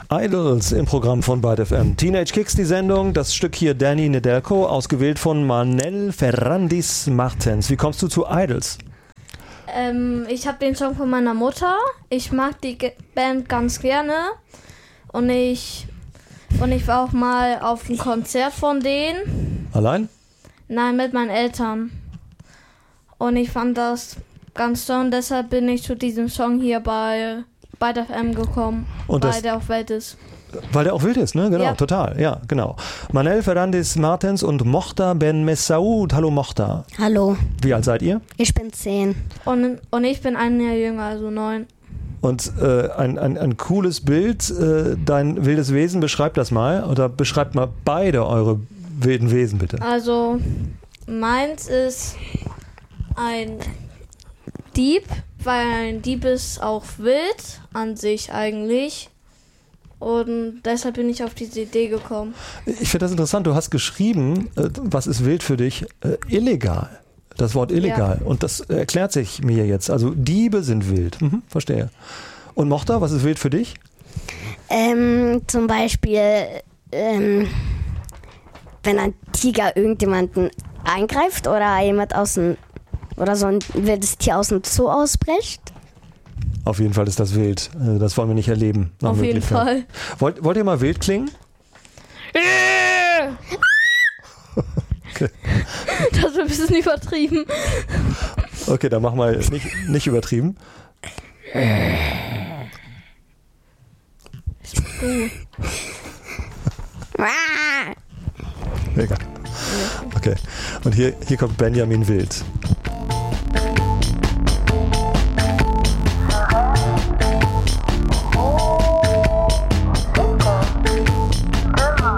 Idols im Programm von Byte FM. Teenage Kicks, die Sendung. Das Stück hier Danny Nedelko, ausgewählt von Manel Ferrandis Martens. Wie kommst du zu Idols? Ich habe den Song von meiner Mutter. Ich mag die Band ganz gerne. Und ich war auch mal auf einem Konzert von denen. Allein? Nein, mit meinen Eltern. Und ich fand das ganz toll. Und deshalb bin ich zu diesem Song hier bei Byte FM gekommen, weil der auch wild ist. Weil der auch wild ist, ne? Genau, ja. Total. Ja, genau. Manel Ferrandis Martens und Mochta Ben Messaoud. Hallo Mochta. Hallo. Wie alt seid ihr? Ich bin 10. Und ich bin ein Jahr jünger, also 9. Und ein cooles Bild, dein wildes Wesen, beschreib das mal. Oder beschreibt mal beide eure wilden Wesen, bitte. Also, meins ist ein Dieb, weil ein Dieb ist auch wild an sich eigentlich. Und deshalb bin ich auf diese Idee gekommen. Ich finde das interessant. Du hast geschrieben, was ist wild für dich? Illegal. Das Wort illegal. Ja. Und das erklärt sich mir jetzt. Also Diebe sind wild. Verstehe. Und Mochta, was ist wild für dich? Zum Beispiel, wenn ein Tiger irgendjemanden eingreift oder jemand oder so ein wildes Tier aus dem Zoo ausbricht. Auf jeden Fall ist das wild. Das wollen wir nicht erleben. Auf jeden Fall. Wollt ihr mal wild klingen? Okay. Das ist ein bisschen übertrieben. Okay, dann mach mal nicht übertrieben. Egal. Okay. Und hier kommt Benjamin Wild.